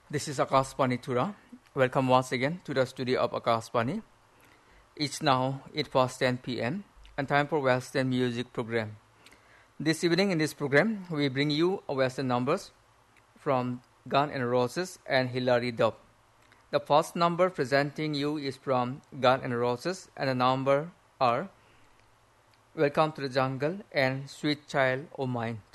This is Akashpani Thura. Welcome once again to the studio of Akashpani. It's now 8 past 10 p.m. and time for Western music program. This evening in this program, we bring you Western numbers from Guns N' Roses and Hilary Duff. The first number presenting you is from Guns N' Roses, and the number are Welcome to the Jungle and Sweet Child O' Mine.